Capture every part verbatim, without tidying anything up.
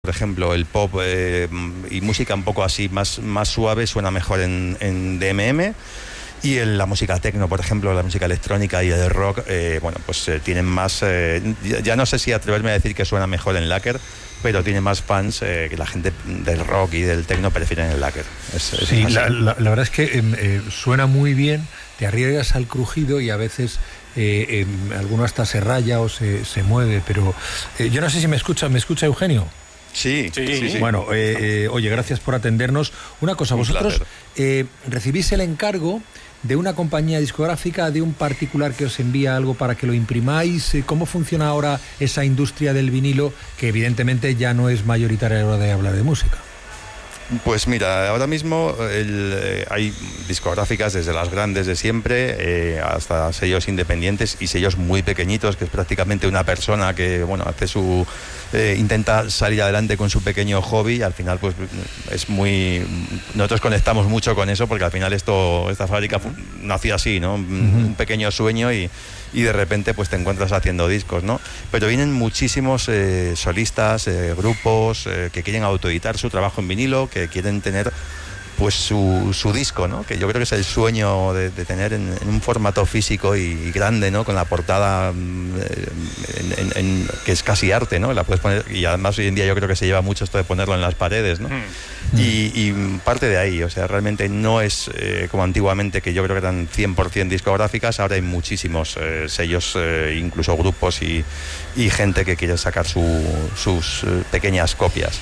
Por ejemplo, el pop eh, y música un poco así más, más suave suena mejor en, en D M M. Y el, la música techno, por ejemplo, la música electrónica y el rock, eh, bueno, pues eh, tienen más... Eh, ya, ya no sé si atreverme a decir que suena mejor en Lacquer, pero tiene más fans eh, que la gente del rock y del techno prefieren el Lacquer. Es, es sí, la, la, la verdad es que eh, eh, suena muy bien, te arriesgas al crujido y a veces... Eh, eh, alguno hasta se raya o se, se mueve, pero eh, yo no sé si me escucha, ¿me escucha Eugenio? Sí, sí, sí, sí. Bueno, eh, eh, oye, gracias por atendernos. Una cosa, Un vosotros eh, recibís el encargo de una compañía discográfica, de un particular que os envía algo para que lo imprimáis. ¿Cómo funciona ahora esa industria del vinilo, que evidentemente ya no es mayoritaria a la hora de hablar de música? Pues mira, ahora mismo el, eh, hay discográficas desde las grandes de siempre eh, hasta sellos independientes y sellos muy pequeñitos, que es prácticamente una persona que, bueno, hace su eh, intenta salir adelante con su pequeño hobby y al final pues es muy... Nosotros conectamos mucho con eso porque al final esto esta fábrica nació así, ¿no? Un, uh-huh. un pequeño sueño y, y de repente pues te encuentras haciendo discos, ¿no? Pero vienen muchísimos eh, solistas, eh, grupos eh, que quieren autoeditar su trabajo en vinilo, que quieren tener pues su, su disco, ¿no? Que yo creo que es el sueño de, de tener en, en un formato físico y, y grande, ¿no? Con la portada en, en, en, que es casi arte, ¿no? La puedes poner, y además hoy en día yo creo que se lleva mucho esto de ponerlo en las paredes, ¿no? Mm. Y, y parte de ahí, o sea, realmente no es eh, como antiguamente, que yo creo que eran cien por ciento discográficas. Ahora hay muchísimos eh, sellos, eh, incluso grupos y, y gente que quiere sacar su, sus eh, pequeñas copias.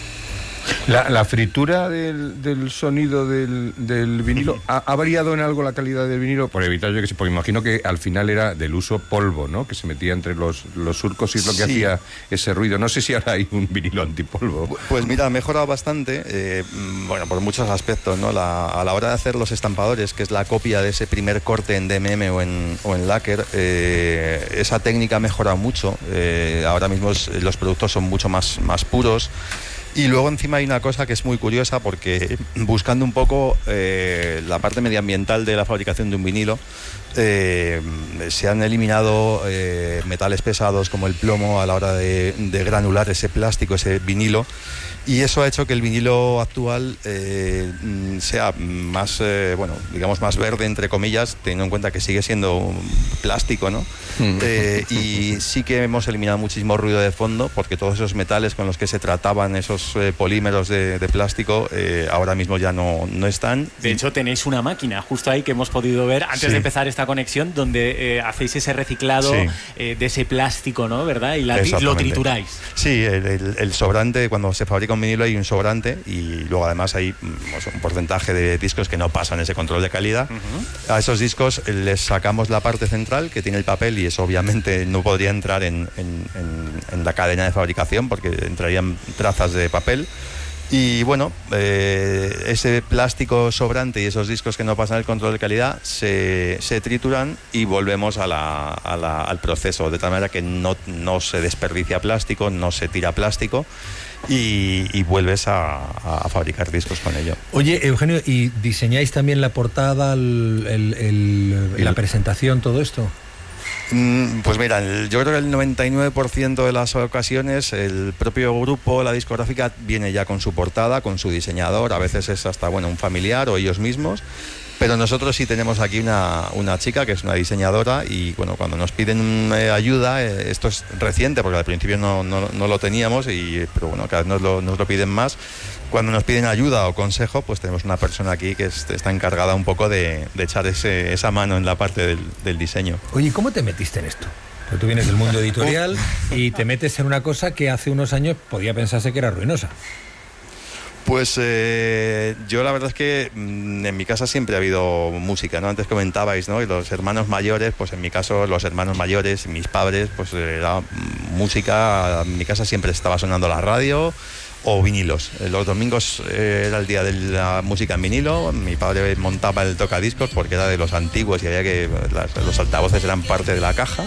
La, la fritura del, del sonido del, del vinilo, ¿ha, ¿ha variado en algo la calidad del vinilo? Por evitar yo que sé, porque imagino que al final era del uso polvo, ¿no? Que se metía entre los, los surcos y es lo que sí. hacía ese ruido. No sé si ahora hay un vinilo antipolvo. Pues mira, ha mejorado bastante, eh, bueno, por muchos aspectos, ¿no? La, a la hora de hacer los estampadores, que es la copia de ese primer corte en D M M o en, o en Lacquer, eh, esa técnica ha mejorado mucho. Eh, ahora mismo es, los productos son mucho más, más puros. Y luego encima hay una cosa que es muy curiosa, porque buscando un poco eh, la parte medioambiental de la fabricación de un vinilo, eh, se han eliminado eh, metales pesados como el plomo a la hora de, de granular ese plástico, ese vinilo, y eso ha hecho que el vinilo actual eh, sea más, eh, bueno, digamos más verde, entre comillas, teniendo en cuenta que sigue siendo plástico, ¿no? eh, y sí que hemos eliminado muchísimo ruido de fondo, porque todos esos metales con los que se trataban esos eh, polímeros de, de plástico eh, ahora mismo ya no, no están. De hecho, tenéis una máquina justo ahí que hemos podido ver antes sí. de empezar esta conexión, donde eh, hacéis ese reciclado sí. eh, de ese plástico, ¿no? ¿Verdad? Y la, lo trituráis. Sí, el, el, el sobrante, cuando se fabrica un vinilo hay un sobrante y luego además hay pues, un porcentaje de discos que no pasan ese control de calidad. Uh-huh. A esos discos les sacamos la parte central que tiene el papel, y eso obviamente no podría entrar en, en, en, en la cadena de fabricación porque entrarían trazas de papel. Y bueno, eh, ese plástico sobrante y esos discos que no pasan el control de calidad se, se trituran y volvemos a la, a la, al proceso, de tal manera que no, no se desperdicia plástico, no se tira plástico. Y, y vuelves a, a fabricar discos con ello. Oye, Eugenio, ¿y diseñáis también la portada, el, el, el, el, la presentación, todo esto? Pues mira, yo creo que el noventa y nueve por ciento de las ocasiones el propio grupo, la discográfica, viene ya con su portada, con su diseñador. A veces es hasta, bueno, un familiar o ellos mismos. Pero nosotros sí tenemos aquí una, una chica que es una diseñadora, y bueno, cuando nos piden eh, ayuda, eh, esto es reciente porque al principio no, no, no lo teníamos, y, pero bueno, cada vez nos lo, nos lo piden más. Cuando nos piden ayuda o consejo, pues tenemos una persona aquí que es, está encargada un poco de, de echar ese, esa mano en la parte del, del diseño. Oye, ¿cómo te metiste en esto? Porque tú vienes del mundo editorial y te metes en una cosa que hace unos años podía pensarse que era ruinosa. Pues eh, yo la verdad es que mmm, en mi casa siempre ha habido música, ¿no? Antes comentabais, ¿no? Y los hermanos mayores, pues en mi caso los hermanos mayores, mis padres, pues era música. En mi casa siempre estaba sonando la radio o vinilos. Los domingos eh, era el día de la música en vinilo. Mi padre montaba el tocadiscos porque era de los antiguos y había que las, los altavoces eran parte de la caja.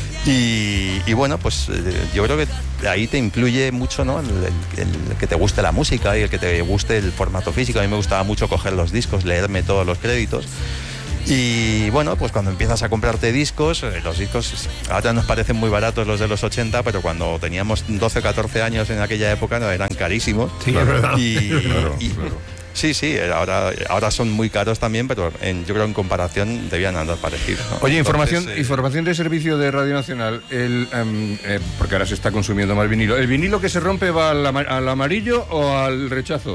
Y, y bueno, pues eh, yo creo que ahí te influye mucho, ¿no? El, el, el que te guste la música y el que te guste el formato físico. A mí me gustaba mucho coger los discos, leerme todos los créditos. Y bueno, pues cuando empiezas a comprarte discos, eh, los discos ahora nos parecen muy baratos los de los ochenta, pero cuando teníamos doce o catorce años en aquella época no, eran carísimos. Sí, es verdad. Y, Claro, y- claro. sí, sí, ahora, ahora son muy caros también, pero en, yo creo en comparación debían andar parecidos, ¿no? Oye, información, Entonces, eh, información de servicio de Radio Nacional, el, em, eh, porque ahora se está consumiendo más vinilo. ¿El vinilo que se rompe va al, ama- al amarillo o al rechazo?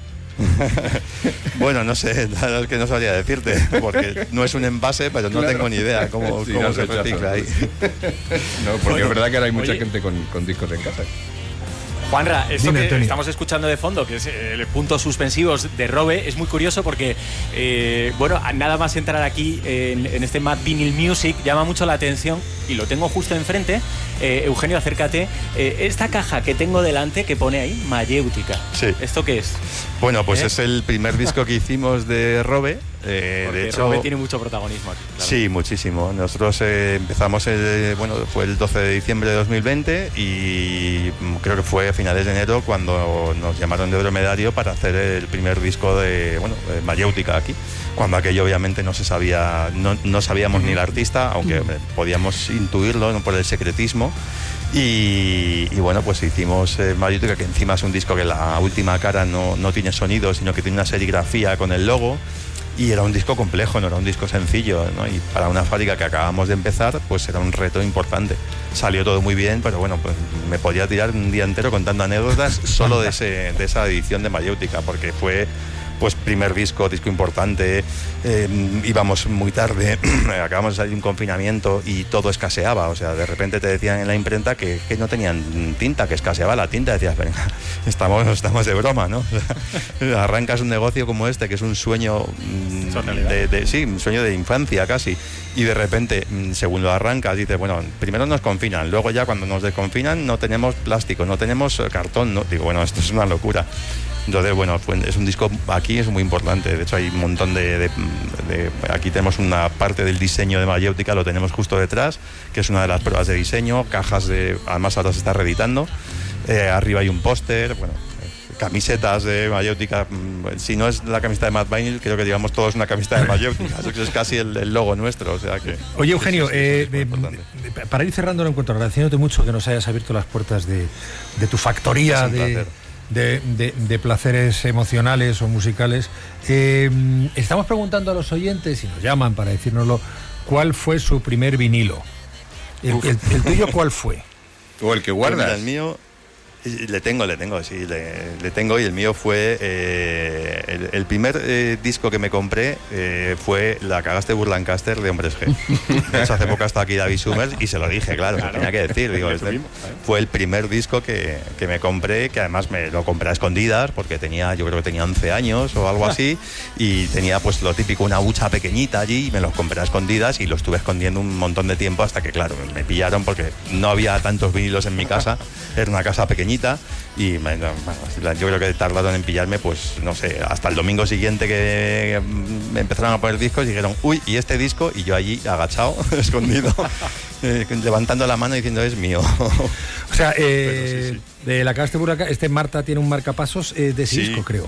Bueno, no sé, la verdad es que no sabría decirte, porque no es un envase, pero no Claro. tengo ni idea cómo, Sí, cómo al se rechazo. recicla ahí. No, porque Bueno, es verdad que ahora hay mucha oye. gente con, con discos en casa. Juanra, esto Dime, que Antonio. estamos escuchando de fondo, que es el puntos suspensivos de Robe, es muy curioso porque, eh, bueno, nada más entrar aquí en, en este Mad Vinyl Music, llama mucho la atención, y lo tengo justo enfrente. Eh, Eugenio, acércate. Eh, esta caja que tengo delante, que pone ahí, Mayéutica. Sí. ¿Esto qué es? Bueno, pues ¿Eh? es el primer disco que hicimos de Robe. eh, Porque de hecho, Robe tiene mucho protagonismo aquí. claro. Sí, muchísimo. Nosotros eh, empezamos, el, bueno, fue el doce de diciembre de dos mil veinte y mm, creo que fue a finales de enero cuando nos llamaron de Dromedario para hacer el primer disco de, bueno, de Mayéutica aquí. Cuando aquello obviamente no se sabía, no, no sabíamos ni el artista, aunque hombre, podíamos intuirlo, ¿no?, por el secretismo. Y, y bueno, pues hicimos eh, Mayéutica, que encima es un disco que la última cara no, no tiene sonido, sino que tiene una serigrafía con el logo. Y era un disco complejo, no era un disco sencillo, ¿no? Y para una fábrica que acabamos de empezar, pues era un reto importante. Salió todo muy bien, pero bueno, pues me podía tirar un día entero contando anécdotas solo de, ese, de esa edición de Mayéutica, porque fue pues primer disco, disco importante, eh, íbamos muy tarde, acabamos de salir de un confinamiento y todo escaseaba, o sea, de repente te decían en la imprenta que, que no tenían tinta, que escaseaba la tinta, decías, venga, estamos, estamos de broma, ¿no? O sea, arrancas un negocio como este, que es un sueño, mm, Son realidad. de, de- sí, un sueño de infancia casi, y de repente, mm, según lo arrancas, dices, bueno, primero nos confinan, luego ya cuando nos desconfinan no tenemos plástico, no tenemos eh, cartón, ¿no? Digo, bueno, esto es una locura. Entonces, bueno, fue- es un disco, aquí es muy importante, de hecho hay un montón de, de- de- aquí tenemos una parte del diseño de Mayéutica, lo tenemos justo detrás, que es una de las pruebas de diseño, cajas de, además ahora se está reeditando, eh, arriba hay un póster, bueno, eh, camisetas de Mayéutica, mm, si no es la camiseta de Mad Vinyl, creo que llevamos todos una camiseta de Mayéutica, eso es casi el, el logo nuestro, o sea que... Oye, Eugenio, sí, sí, sí, eh, es muy eh, importante. eh, para ir cerrando el encuentro, agradeciéndote mucho que nos hayas abierto las puertas de, de tu factoría Es un de, placer. de, de- de placeres emocionales o musicales. Eh, estamos preguntando a los oyentes, y nos llaman para decírnoslo, ¿cuál fue su primer vinilo? El, el- el tuyo cuál fue? O el que Pues mira, guardas. el mío, eh, le tengo, le tengo, sí, le, le tengo, y el mío fue, eh, el, el primer eh, disco que me compré eh, fue La cagaste Burlancaster de Hombres G. De hecho, hace poco estaba aquí David Summers y se lo dije, claro, se lo tenía que decir. Digo, Le este tuvimos, ¿eh? fue el primer disco que, que me compré, que además me lo compré a escondidas porque tenía, yo creo que tenía once años o algo así, y tenía pues lo típico, una hucha pequeñita allí, y me los compré a escondidas y lo estuve escondiendo un montón de tiempo hasta que, claro, me pillaron porque no había tantos vinilos en mi casa, era una casa pequeñita y me- no, bueno, yo creo que tardaron en pillarme, pues no sé, hasta el domingo siguiente que mm, me empezaron a poner discos y dijeron, uy, ¿y este disco? Y yo allí agachado, escondido, eh, levantando la mano diciendo, es mío. O sea, eh, Pero sí, de la Cagaste Burlaca, este Marta tiene un marcapasos eh, de ese Sí. disco, creo.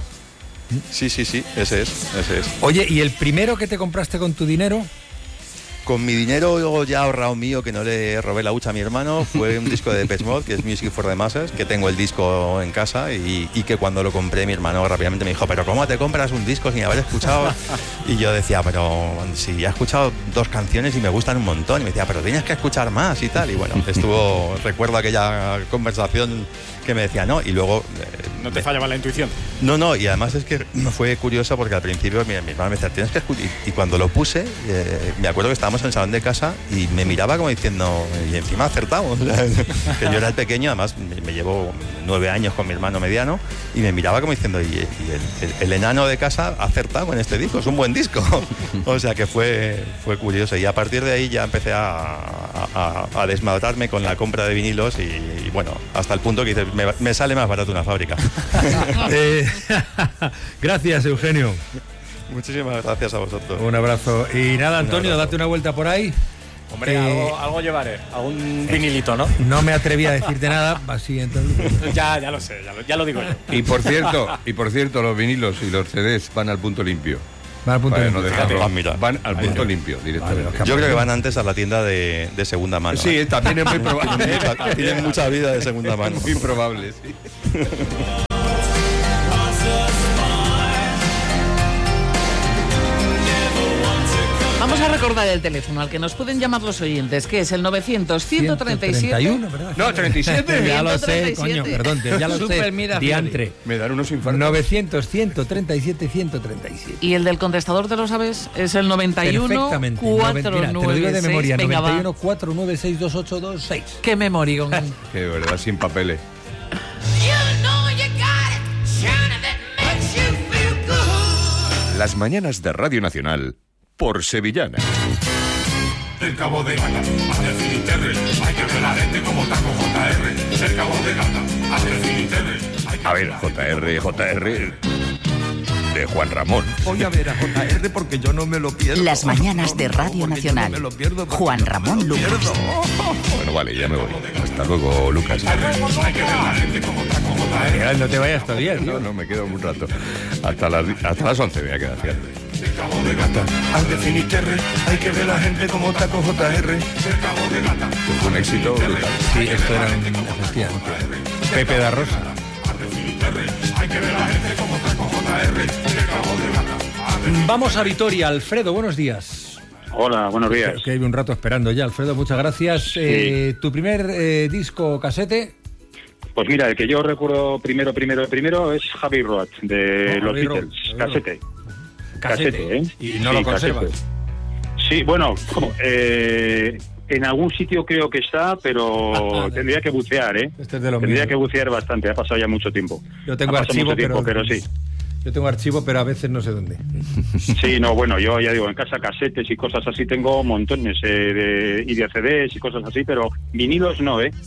Sí, sí, sí, ese es, ese es. Oye, ¿y el primero que te compraste con tu dinero? Con mi dinero ya ahorrado mío, que no le robé la hucha a mi hermano, fue un disco de Depeche Mode, que es Music for the Masses, que tengo el disco en casa y, y que cuando lo compré mi hermano rápidamente me dijo, pero ¿cómo te compras un disco sin haber escuchado? Y yo decía, pero si ya he escuchado dos canciones y me gustan un montón. Y me decía, pero tienes que escuchar más y tal. Y bueno, estuvo, recuerdo aquella conversación que me decía, no, y luego... eh, No te fallaba la intuición. No, no, y además es que fue curioso porque al principio mi, mi hermano me decía, tienes que escuchar. Y, y cuando lo puse, eh, me acuerdo que estábamos en el salón de casa y me miraba como diciendo, y encima acertamos. Que yo era el pequeño, además me, me llevo nueve años con mi hermano mediano, y me miraba como diciendo, y, y el, el- el enano de casa ha acertado con este disco, es un buen disco. O sea que fue, fue curioso. Y a partir de ahí ya empecé a, a, a desmadrarme con la compra de vinilos y, y bueno, hasta el punto que dices, me, me sale más barato una fábrica. Eh, gracias, Eugenio. Muchísimas gracias a vosotros. Un abrazo. Y nada, Antonio, abrazo. date una vuelta por ahí. Hombre, Eh, algo, algo llevaré. Algún vinilito, ¿no? No me atreví a decirte nada, así entonces. Ya, ya lo sé, ya lo, ya lo digo yo. Y por cierto, y por cierto, los vinilos y los C Ds van al punto limpio. Van al punto Vale, no limpio. dejarlo. Ah, mira. Van al punto limpio, directamente. Vale, Yo creo que van antes a la tienda de, de segunda mano. Sí, ¿eh? también es muy probable. Tienen mucha, tienen mucha vida de segunda mano. Muy probable, sí. Vamos a recordar el teléfono al que nos pueden llamar los oyentes, que es el novecientos, ciento treinta y siete... ciento treinta y uno, ¿verdad? No, treinta y siete. Ya lo sé, ciento treinta y siete. coño, perdón, ya lo Super, sé. mira, Diantre. Me dan unos infartos. novecientos, ciento treinta y siete, ciento treinta y siete. Y el del contestador, ¿te lo sabes? Es el noventa y uno, Perfectamente. cuatrocientos Mira, te lo digo de noventa y seis. memoria. Venga, noventa y va. uno, cuatrocientos noventa y seis, veintiocho veintiséis. Qué memorión. Que de verdad, sin papeles. Las mañanas de Radio Nacional por Sevillana. El Cabo de Gata, hacia Finisterre, hay que ver la gente como taco J R. El Cabo de Gata, hacia Finisterre. A ver, J R, J R de Juan Ramón. Voy a ver a J R porque yo no me lo pierdo. Las mañanas de No, no, Radio porque Nacional. yo no me lo pierdo, porque Juan yo no Ramón me lo Lucas. pierdo. Bueno, vale, ya me voy. Hasta luego, Lucas. Hay que ver la gente como taco J R. No te vayas todavía, No, no, me quedo un rato. Hasta las, hasta las once me voy a quedar, fíjate. El Cabo de Gata, hacia Finisterre, hay que ver la gente como taco J R. El Cabo de Gata, Fue un éxito brutal. Sí, esto era un, efectivamente. Pepe da Rosa. hay que ver la gente como taco J R. El Cabo de Gata. Vamos a Vitoria. Alfredo, buenos días. Hola, buenos días. Que hay un rato esperando ya, Alfredo, muchas gracias. Eh, ¿Tu primer eh, disco casete? Pues mira, el que yo recuerdo primero, primero, primero es Javi Roach, de Oh, los Javi Roach, Beatles, Javi casete. Casete, ¿eh? Y no Sí, lo conservas. casete. Sí, bueno, eh, en algún sitio creo que está, pero tendría que bucear, ¿eh? Este es de los Tendría míos. que bucear bastante, ha pasado ya mucho tiempo. Yo tengo Ha pasado archivo, mucho tiempo, pero, pero sí. Yo tengo archivo, pero a veces no sé dónde. Sí, no, bueno, yo ya digo, en casa casetes y cosas así tengo montones eh, de, y de C Ds y cosas así, pero vinilos no, ¿eh?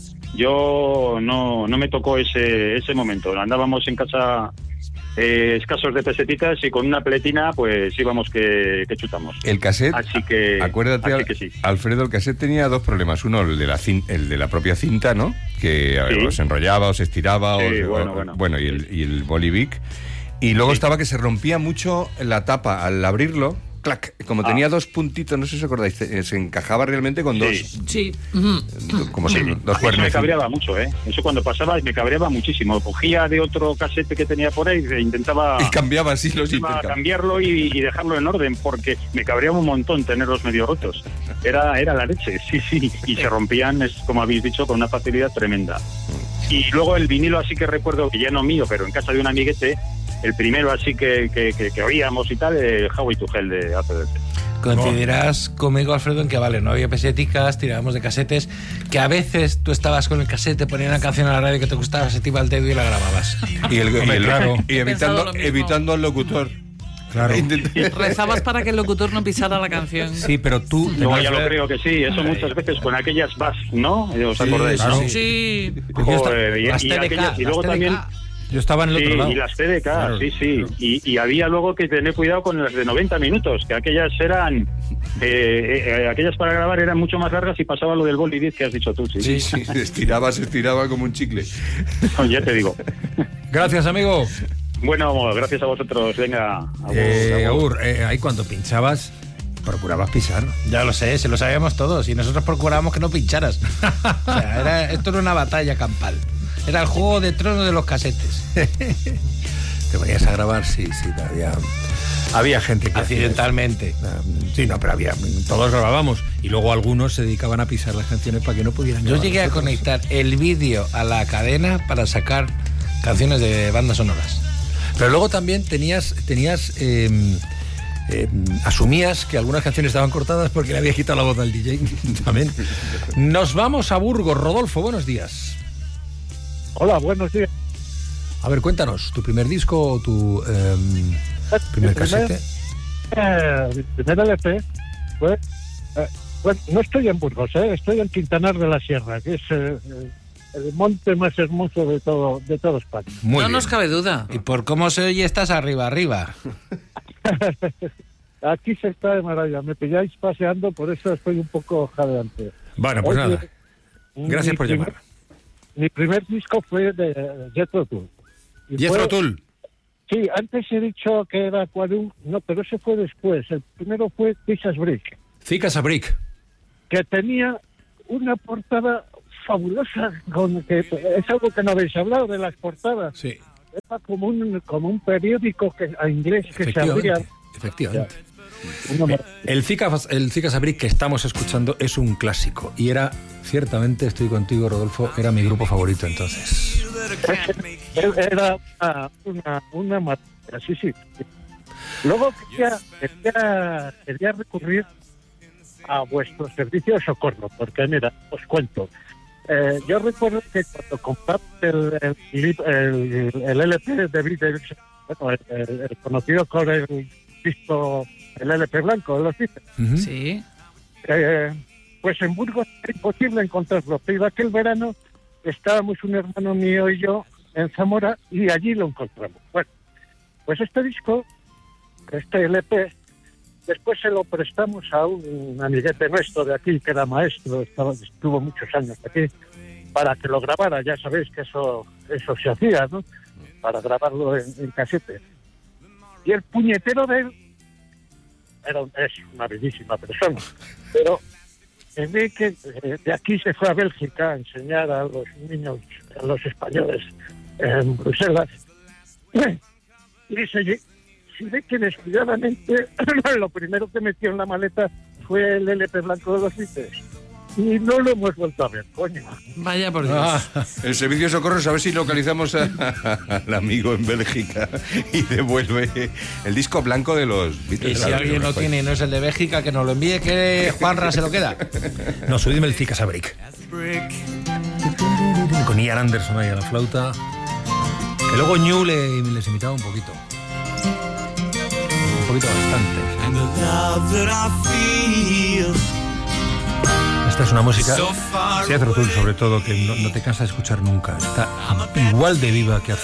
Yo no, no me tocó ese, ese momento. Andábamos en casa eh, escasos de pesetitas y con una pletina pues íbamos que, que chutamos. El cassette, Así que, acuérdate, así Al- que sí. Alfredo, el cassette tenía dos problemas. Uno, el de la, cin- el de la propia cinta, ¿no? Que a ver, Sí. os enrollaba, os estiraba, Sí, os- bueno, o- bueno. y el, y el Bolivic. Y luego Sí. estaba que se rompía mucho la tapa al abrirlo. Clac, como Ah. tenía dos puntitos, no sé si os acordáis, se, se encajaba realmente con Sí. dos, Sí. Ujú. do- como Sí, si, dos eso me cuernecitos. cabreaba mucho, ¿eh? Eso cuando pasaba me cabreaba muchísimo. Cogía de otro casete que tenía por ahí e intentaba, Y cambiaba así los intentaba intercambios. cambiarlo y, y dejarlo en orden porque me cabreaba un montón tenerlos medio rotos. Era, era la leche, sí, sí. Y se rompían, es, como habéis dicho, con una facilidad tremenda. Y luego el vinilo así que recuerdo, que ya no mío, pero en casa de un amiguete, el primero así que, que, que, que oíamos y tal, eh, Howie to Hell de A C D C. Coincidirás conmigo, Alfredo, en que vale, no había peseticas, tirábamos de casetes, que a veces tú estabas con el casete, ponías una canción a la radio que te gustaba, se te iba al dedo y la grababas. Y, el, y, Hombre, el- claro. y He pensado evitando, lo mismo. evitando al locutor. Claro. Rezabas para que el locutor no pisara la canción. Sí, pero tú... No, tenías- ya lo creo que sí, eso muchas veces con aquellas bass, ¿no? ¿Os Sí, acordáis? claro. ¿no? Sí. Joder, y, Las y T D K, aquellas- y luego las T D K. también... Yo estaba en el Sí, otro lado. y las T D K, Claro, sí, sí. claro. Y, y había luego que tener cuidado con las de noventa minutos, que aquellas eran... Eh, eh, aquellas para grabar eran mucho más largas y pasaba lo del boli diez que has dicho tú, sí. Sí, sí, se estiraba, se estiraba como un chicle. Ya te digo. Gracias, amigo. Bueno, gracias a vosotros. Venga, agur, Eh, agur. Agur, eh, ahí cuando pinchabas, procurabas pisar. Ya lo sé, se lo sabíamos todos y nosotros procurábamos que no pincharas. O sea, era, esto era una batalla campal. Era el juego de tronos de los casetes. Te ponías a grabar, sí, sí, había, había gente que... hacía Accidentalmente. eso. Ah, Sí, no, pero había... Todos grabábamos y luego algunos se dedicaban a pisar las canciones para que no pudieran Yo grabar llegué a nosotros. conectar el vídeo a la cadena para sacar canciones de bandas sonoras. Pero luego también tenías... tenías eh, eh, asumías que algunas canciones estaban cortadas porque le había quitado la voz al D J. También. Nos vamos a Burgos. Rodolfo, buenos días. Hola, buenos días. A ver, cuéntanos, ¿tu primer disco o tu eh, primer Mi primer- casete? Eh, mi primer L P fue... eh, bueno, no estoy en Burgos, eh, estoy en Quintanar de la Sierra, que es eh, eh, el monte más hermoso de todo de todo España. Muy no bien. nos cabe duda. Y por cómo se oye, estás arriba, arriba. Aquí se está de maravilla. Me pilláis paseando, por eso estoy un poco jadeante. Bueno, pues Oye, nada. Gracias mi por primer- llamar. Mi primer disco fue de Jethro Tull. Y Jethro fue- Tull. Sí, antes he dicho que era Aquarium, no, pero ese fue después. El primero fue Ficas Brick. Ficas a Brick. Que tenía una portada fabulosa, con que es algo que no habéis hablado de las portadas. Sí. Era como un, como un periódico que, a inglés que se abría. Efectivamente. Una... El Ficas, el Ficas a Brick que estamos escuchando es un clásico y era, ciertamente, estoy contigo, Rodolfo, era mi grupo favorito entonces. Era una, una, una materia, sí, sí. Luego quería, quería, quería recurrir a vuestro servicio de socorro, porque mira, os cuento. Eh, yo recuerdo que cuando compramos el, el, el, el L P de Beatles, bueno, el, el, el conocido con el disco, el L P blanco de los Beatles. Uh-huh. Sí. Eh, pues en Burgos era imposible encontrarlo, pero aquel verano estábamos un hermano mío y yo en Zamora y allí lo encontramos. Bueno, pues este disco, este L P, después se lo prestamos a un amiguete nuestro de aquí, que era maestro, estaba, estuvo muchos años aquí, para que lo grabara. Ya sabéis que eso eso se hacía, ¿no? Para grabarlo en, en casete. Y el puñetero de él era, es una bellísima persona, pero en vez que eh, de aquí se fue a Bélgica a enseñar a los niños, a los españoles en Bruselas, y se, se ve que descuidadamente lo primero que metió en la maleta fue el L P blanco de los Beatles. Y no lo hemos vuelto a ver, coño. Vaya por Dios. Ah, el servicio de socorros, a ver si localizamos a, a, al amigo en Bélgica y devuelve el disco blanco de los Beatles. Y si alguien lo tiene y no es el de Bélgica, que nos lo envíe, que Juanra se lo queda. No, subidme el Ficas a Brick. Con Ian Anderson ahí a la flauta. Que luego Ñu le, les imitaba un poquito. Un poquito bastante. Esta es una música, Jethro Tull sobre todo, que no, no te cansa de escuchar nunca. Está igual de viva que hace